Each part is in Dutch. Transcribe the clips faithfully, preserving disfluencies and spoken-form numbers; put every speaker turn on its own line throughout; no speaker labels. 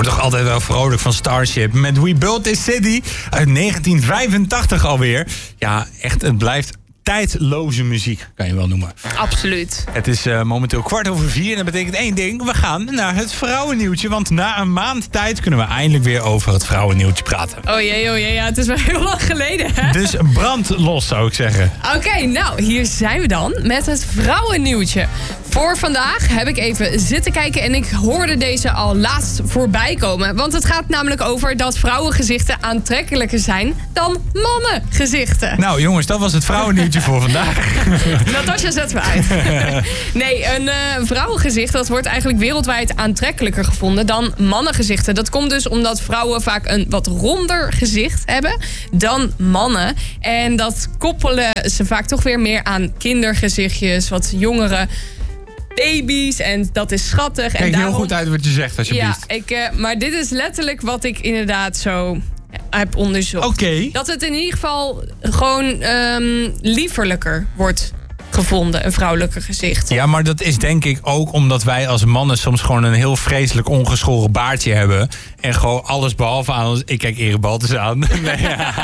word toch altijd wel vrolijk van Starship. Met We Built This City uit negentien vijfentachtig alweer. Ja, echt, het blijft tijdloze muziek, kan je wel noemen.
Absoluut.
Het is uh, momenteel kwart over vier en dat betekent één ding. We gaan naar het vrouwennieuwtje. Want na een maand tijd kunnen we eindelijk weer over het vrouwennieuwtje praten.
Oh jee, oh jee, ja, het is wel heel lang geleden, hè?
Dus brand los, zou ik zeggen.
Oké, okay, nou, hier zijn we dan met het vrouwennieuwtje. Voor vandaag heb ik even zitten kijken en ik hoorde deze al laatst voorbij komen. Want het gaat namelijk over dat vrouwengezichten aantrekkelijker zijn dan mannengezichten.
Nou jongens, dat was het vrouwennieuwtje voor vandaag.
Natasja, zet me uit. Nee, een uh, vrouwengezicht dat wordt eigenlijk wereldwijd aantrekkelijker gevonden dan mannengezichten. Dat komt dus omdat vrouwen vaak een wat ronder gezicht hebben dan mannen. En dat koppelen ze vaak toch weer meer aan kindergezichtjes, wat jongere baby's en dat is schattig.
Kijk
en daarom...
heel goed uit wat je zegt, alsjeblieft.
Ja, ik, uh, maar dit is letterlijk wat ik inderdaad zo heb onderzocht.
Oké. Okay.
Dat het in ieder geval gewoon um, lieverlijker wordt gevonden, een vrouwelijke gezicht.
Ja, maar dat is denk ik ook omdat wij als mannen soms gewoon een heel vreselijk ongeschoren baardje hebben. En gewoon alles behalve aan ons... Ik kijk Erik Baltus aan. Nee,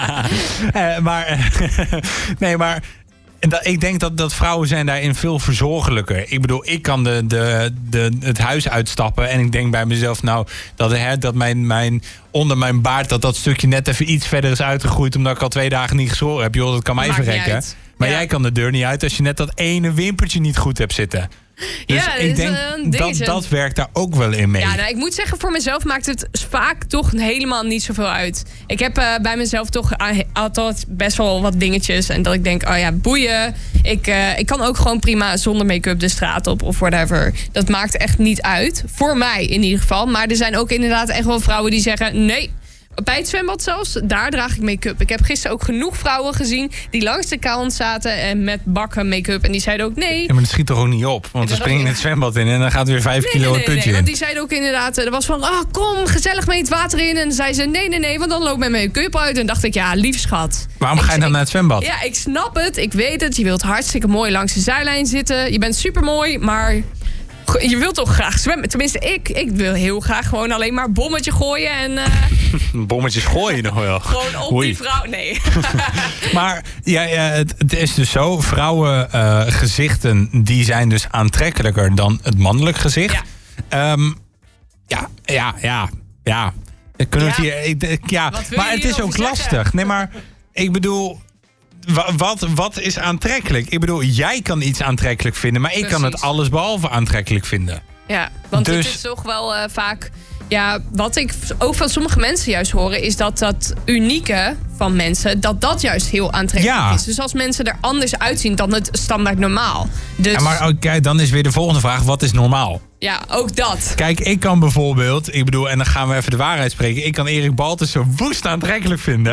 uh, maar... nee, maar... En dat, ik denk dat, dat vrouwen zijn daarin veel verzorgelijker. Ik bedoel, ik kan de, de, de, het huis uitstappen en ik denk bij mezelf... nou, dat, hè, dat mijn, mijn, onder mijn baard dat dat stukje net even iets verder is uitgegroeid... omdat ik al twee dagen niet geschoren heb. Joh, dat kan mij verrekken. Maar ja. Jij kan de deur niet uit als je net dat ene wimpertje niet goed hebt zitten. Dus
ja,
ik denk dat dat werkt daar ook wel in mee.
Ja, nou, ik moet zeggen, voor mezelf maakt het vaak toch helemaal niet zoveel uit. Ik heb uh, bij mezelf toch altijd best wel wat dingetjes. En dat ik denk, oh ja, boeien. Ik, uh, ik kan ook gewoon prima zonder make-up de straat op of whatever. Dat maakt echt niet uit. Voor mij in ieder geval. Maar er zijn ook inderdaad echt wel vrouwen die zeggen, nee... Bij het zwembad zelfs, daar draag ik make-up. Ik heb gisteren ook genoeg vrouwen gezien die langs de kant zaten en met bakken make-up. En die zeiden ook nee.
Ja, maar dat schiet toch ook niet op? Want dan spring je in het zwembad in en dan gaat weer vijf
nee,
kilo
nee,
het
nee,
putje
nee,
in.
Want die zeiden ook inderdaad, er was van, oh, kom, gezellig mee het water in. En dan zei ze, nee, nee, nee, want dan loopt mijn make-up uit. En dacht ik, ja, lief schat.
Waarom
ik,
ga je dan
ik,
naar het zwembad?
Ja, ik snap het, ik weet het. Je wilt hartstikke mooi langs de zijlijn zitten. Je bent supermooi, maar... Je wilt toch graag zwemmen? Tenminste, ik, ik wil heel graag gewoon alleen maar bommetje gooien en... Uh...
Bommetjes gooien nog wel.
Gewoon op Oei. Die vrouw, nee.
Maar ja, ja, het, het is dus zo, vrouwengezichten uh, die zijn dus aantrekkelijker dan het mannelijk gezicht. Ja, um, ja, ja, ja. ja. Kunnen we
ja.
het hier... Ik, ja, maar het is ook zeggen? lastig. Nee, maar ik bedoel... Wat, wat is aantrekkelijk? Ik bedoel, jij kan iets aantrekkelijk vinden... maar ik Precies. kan het allesbehalve aantrekkelijk vinden.
Ja, want dus... het is toch wel uh, vaak... Ja, wat ik ook van sommige mensen juist horen... is dat dat unieke van mensen... dat dat juist heel aantrekkelijk ja. is. Dus als mensen er anders uitzien dan het standaard normaal. Dus...
Ja, maar okay, dan is weer de volgende vraag... wat is normaal?
Ja, ook dat.
Kijk, ik kan bijvoorbeeld... Ik bedoel, en dan gaan we even de waarheid spreken... ik kan Erik Baltus zo woest aantrekkelijk vinden.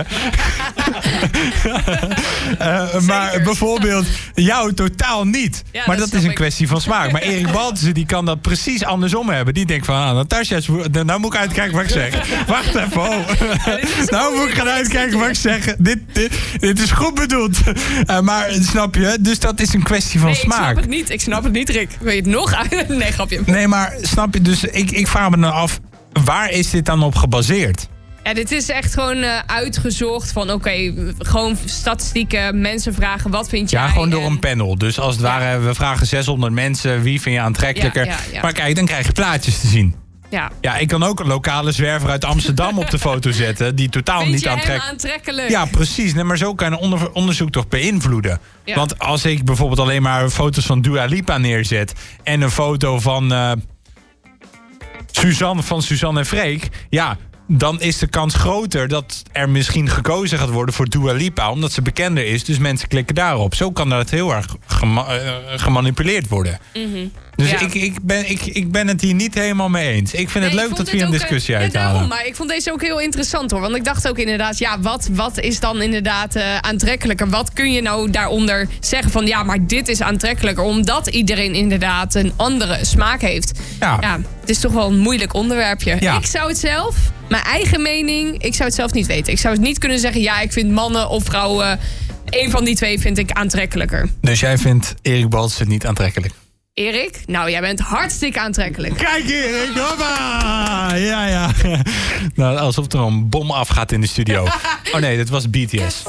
uh, maar bijvoorbeeld jou totaal niet. Ja, maar dat, dat is een ik. kwestie van smaak. Maar Erik Baltus die kan dat precies andersom hebben. Die denkt van, ah, Natasja, nou moet ik uitkijken wat ik zeg. Wacht even, oh. Ja, nou moet ik gaan uitkijken wat ik zeg. Dit, dit, dit is goed bedoeld. Uh, maar snap je? Dus dat is een kwestie van
nee,
smaak.
ik snap het niet. Ik snap het niet, Rick. Wil je het nog uit? Nee, grapje.
Nee, maar snap je? Dus ik, ik vraag me dan af, waar is dit dan op gebaseerd?
Ja, dit is echt gewoon uh, uitgezocht van oké, okay, gewoon statistieken, mensen vragen wat vind jij?
Ja, gewoon door en... een panel. Dus als het ja. ware, we vragen zeshonderd mensen, wie vind je aantrekkelijker? Ja, ja, ja. Maar kijk, dan krijg je plaatjes te zien.
Ja.
ja, ik kan ook een lokale zwerver uit Amsterdam op de foto zetten... die totaal
Vind
niet
je
aantrekt...
hem aantrekkelijk?
Ja, precies. Nee, maar zo kan je onder, onderzoek toch beïnvloeden. Ja. Want als ik bijvoorbeeld alleen maar foto's van Dua Lipa neerzet... en een foto van uh, Suzanne van Suzanne en Freek... ja, dan is de kans groter dat er misschien gekozen gaat worden voor Dua Lipa... omdat ze bekender is, dus mensen klikken daarop. Zo kan dat heel erg gema- uh, gemanipuleerd worden. Mm-hmm. Dus ja. ik, ik, ben, ik, ik ben het hier niet helemaal mee eens. Ik vind nee, het leuk dat we hier een discussie
uh,
uithalen.
Ja, daarom, maar ik vond deze ook heel interessant hoor. Want ik dacht ook inderdaad, ja, wat, wat is dan inderdaad uh, aantrekkelijker? Wat kun je nou daaronder zeggen van, ja, maar dit is aantrekkelijker... omdat iedereen inderdaad een andere smaak heeft. Ja, ja het is toch wel een moeilijk onderwerpje. Ja. Ik zou het zelf, mijn eigen mening, ik zou het zelf niet weten. Ik zou het niet kunnen zeggen, ja, ik vind mannen of vrouwen... een van die twee vind ik aantrekkelijker.
Dus jij vindt Erik Baltus niet aantrekkelijk?
Erik, nou, jij bent hartstikke aantrekkelijk.
Kijk Erik, hoppa! ja, ja. Nou, alsof er een bom afgaat in de studio. Oh nee, dat was B T S.